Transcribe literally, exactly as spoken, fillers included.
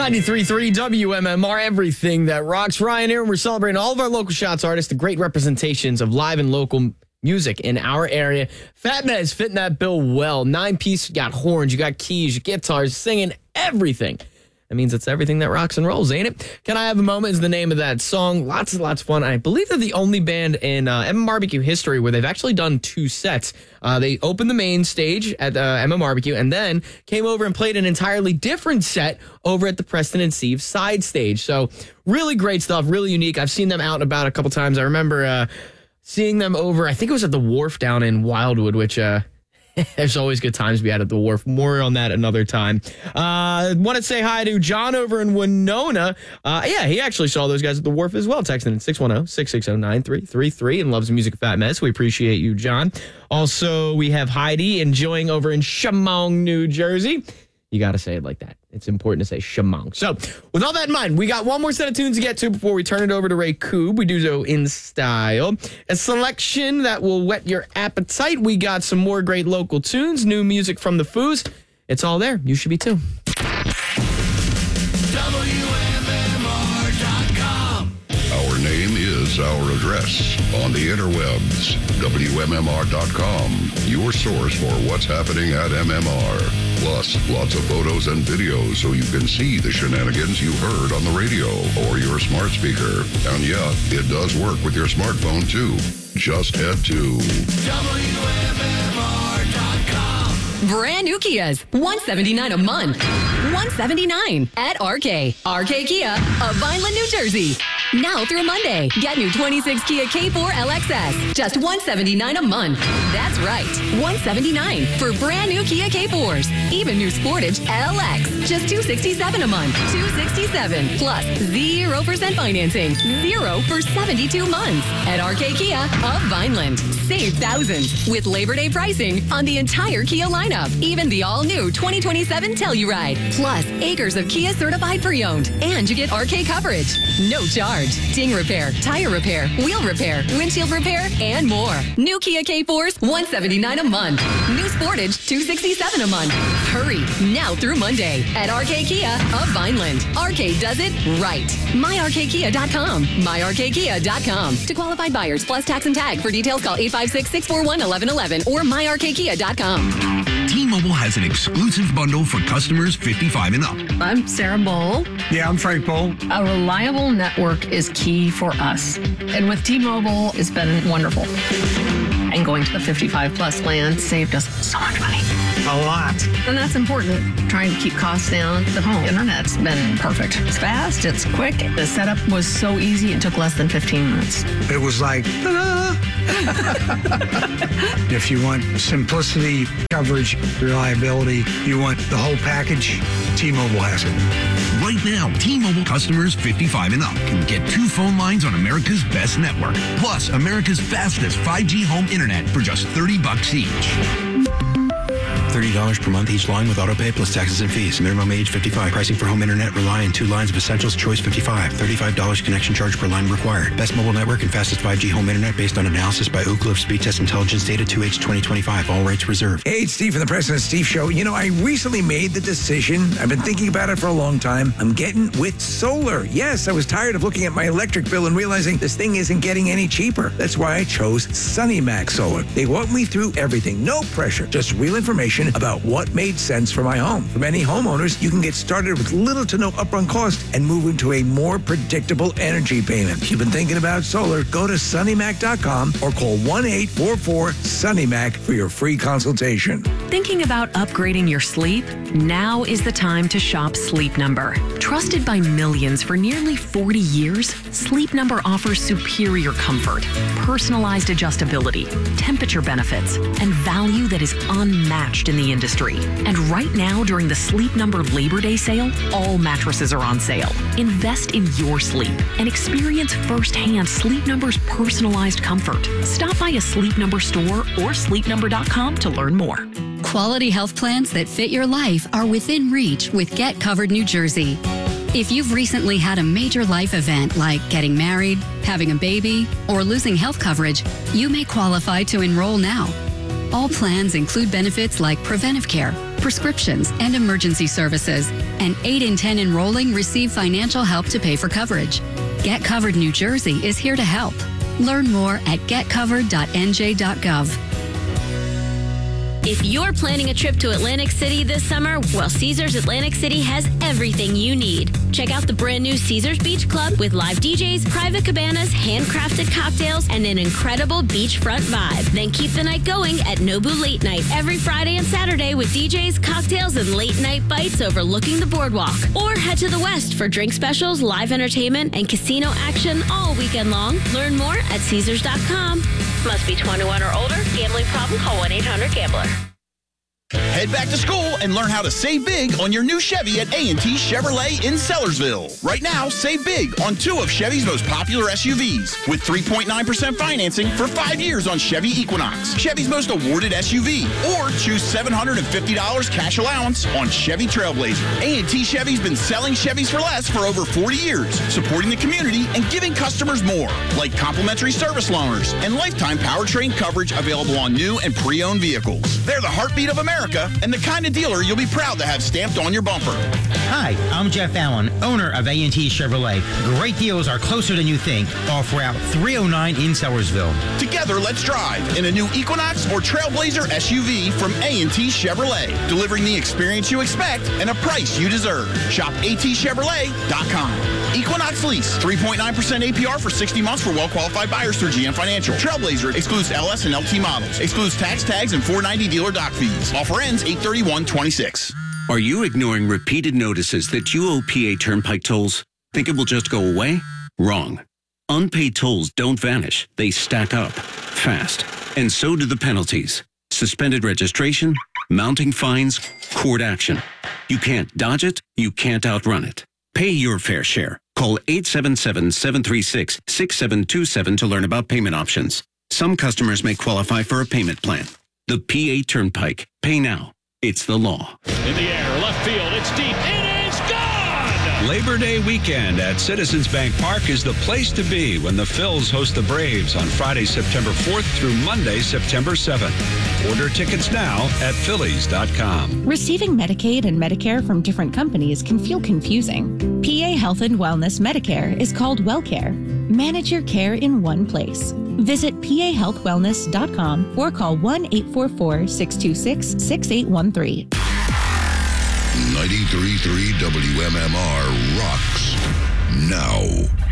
ninety-three point three W M M R, everything that rocks. Ryan here, and we're celebrating all of our local Shots artists, the great representations of live and local music in our area. Fat Mez fitting that bill well. Nine piece, you got horns, you got keys, you guitars, singing, everything. That means it's everything that rocks and rolls, ain't it? Can I Have a Moment is the name of that song. Lots and lots of fun. I believe they're the only band in uh, M M Barbecue history where they've actually done two sets. Uh, they opened the main stage at uh, M M Barbecue and then came over and played an entirely different set over at the Preston and Steve side stage. So really great stuff, really unique. I've seen them out and about a couple times. I remember uh, seeing them over, I think it was at the Wharf down in Wildwood, which... Uh, There's always good times to be out at the Wharf. More on that another time. Uh, want to say hi to John over in Winona. Uh, yeah, he actually saw those guys at the Wharf as well. Texting in six one zero, six six zero, nine three three three and loves the music of Fat Mez. We appreciate you, John. Also, we have Heidi enjoying over in Shamong, New Jersey. You got to say it like that. It's important to say Shamong. So, with all that in mind, we got one more set of tunes to get to before we turn it over to Ray Koob. We do so in style. A selection that will whet your appetite. We got some more great local tunes, new music from the Foos. It's all there. You should be too. W M M R dot com. Our name is our address on the interwebs. W M M R dot com, your source for what's happening at M M R. Plus, lots of photos and videos so you can see the shenanigans you heard on the radio or your smart speaker. And yeah, it does work with your smartphone too. Just head to W M M R dot com. Brand new Kias, one hundred seventy-nine dollars a month. one hundred seventy-nine dollars at R K. R K Kia of Vineland, New Jersey. Now through Monday, get new twenty-six Kia K four L X S, just one hundred seventy-nine dollars a month. That's right, one hundred seventy-nine dollars for brand new Kia K fours. Even new Sportage L X, just two hundred sixty-seven dollars a month. two hundred sixty-seven dollars plus zero percent financing, zero for seventy-two months. At R K Kia of Vineland, save thousands with Labor Day pricing on the entire Kia lineup. Even the all-new twenty twenty-seven Telluride, plus acres of Kia certified pre-owned, and you get R K coverage, no charge. Ding repair, tire repair, wheel repair, windshield repair, and more. New Kia K fours, one hundred seventy-nine dollars a month. New Sportage, two hundred sixty-seven dollars a month. Hurry, now through Monday at R K Kia of Vineland. R K does it right. my r k kia dot com. my r k kia dot com. To qualified buyers, plus tax and tag. For details, call eight five six, six four one, one one one one or my r k kia dot com. T-Mobile has an exclusive bundle for customers fifty-five and up. I'm Sarah Bowl. Yeah, I'm Frank Bowl. A reliable network is key for us. And with T-Mobile, it's been wonderful. And going to the fifty-five plus plan saved us so much money. A lot. And that's important. Trying to keep costs down. The home internet's been perfect. It's fast, it's quick. The setup was so easy, it took less than fifteen minutes. It was like, ta-da! If you want simplicity, coverage, reliability, you want the whole package, T-Mobile has it. Right now, T-Mobile customers fifty-five and up can get two phone lines on America's best network, plus America's fastest five G home internet for just thirty bucks each. thirty dollars per month each line with autopay plus taxes and fees. Minimum age fifty-five. Pricing for home internet rely on two lines of essentials. Choice fifty-five. thirty-five dollars connection charge per line required. Best mobile network and fastest five G home internet based on analysis by Ookla of Speed Test Intelligence Data two H twenty twenty-five. All rates reserved. Hey, it's Steve from the President Steve Show. You know, I recently made the decision. I've been thinking about it for a long time. I'm getting with solar. Yes, I was tired of looking at my electric bill and realizing this thing isn't getting any cheaper. That's why I chose SunnyMac Solar. They walk me through everything. No pressure. Just real information about what made sense for my home. For many homeowners, you can get started with little to no upfront cost and move into a more predictable energy payment. If you've been thinking about solar, go to sunny mac dot com or call one eight four four sunny mac for your free consultation. Thinking about upgrading your sleep? Now is the time to shop Sleep Number. Trusted by millions for nearly forty years, Sleep Number offers superior comfort, personalized adjustability, temperature benefits, and value that is unmatched in the industry. And right now, during the Sleep Number Labor Day sale, all mattresses are on sale. Invest in your sleep and experience firsthand Sleep Number's personalized comfort. Stop by a Sleep Number store or sleep number dot com to learn more. Quality health plans that fit your life are within reach with Get Covered New Jersey. If you've recently had a major life event like getting married, having a baby, or losing health coverage, you may qualify to enroll now. All plans include benefits like preventive care, prescriptions, and emergency services. And eight in ten enrolling receive financial help to pay for coverage. Get Covered New Jersey is here to help. Learn more at get covered dot n j dot gov. If you're planning a trip to Atlantic City this summer, well, Caesars Atlantic City has everything you need. Check out the brand new Caesars Beach Club with live D Js, private cabanas, handcrafted cocktails, and an incredible beachfront vibe. Then keep the night going at Nobu Late Night every Friday and Saturday with D Js, cocktails, and late night bites overlooking the boardwalk. Or head to the west for drink specials, live entertainment, and casino action all weekend long. Learn more at Caesars dot com. Must be twenty-one or older. Gambling problem? Call one eight hundred gambler. Head back to school and learn how to save big on your new Chevy at A and T Chevrolet in Sellersville. Right now, save big on two of Chevy's most popular S U Vs with three point nine percent financing for five years on Chevy Equinox, Chevy's most awarded S U V, or choose seven hundred fifty dollars cash allowance on Chevy Trailblazer. A and T Chevy's been selling Chevys for less for over forty years, supporting the community and giving customers more, like complimentary service loaners and lifetime powertrain coverage available on new and pre-owned vehicles. They're the heartbeat of America and the kind of dealer you'll be proud to have stamped on your bumper. Hi, I'm Jeff Allen, owner of A and T Chevrolet. Great deals are closer than you think. Off Route three oh nine in Sellersville. Together, let's drive in a new Equinox or Trailblazer S U V from A and T Chevrolet, delivering the experience you expect and a price you deserve. Shop A T Chevrolet dot com. Equinox lease, three point nine percent A P R for sixty months for well-qualified buyers through G M Financial. Trailblazer excludes L S and L T models, excludes tax tags and four ninety dealer dock fees. Offer ends eight thirty-one twenty-six. Are you ignoring repeated notices that you owe P A Turnpike tolls? Think it will just go away? Wrong. Unpaid tolls don't vanish. They stack up fast. And so do the penalties. Suspended registration, mounting fines, court action. You can't dodge it. You can't outrun it. Pay your fair share. Call eight seven seven, seven three six, six seven two seven to learn about payment options. Some customers may qualify for a payment plan. The P A Turnpike. Pay now. It's the law. In the air, left field, it's deep, it is gone! Labor Day weekend at Citizens Bank Park is the place to be when the Phils host the Braves on Friday, September fourth through Monday, September seventh. Order tickets now at Phillies dot com. Receiving Medicaid and Medicare from different companies can feel confusing. P A Health and Wellness Medicare is called WellCare. Manage your care in one place. Visit P A health wellness dot com or call one eight four four, six two six, six eight one three. ninety-three point three W M M R rocks now.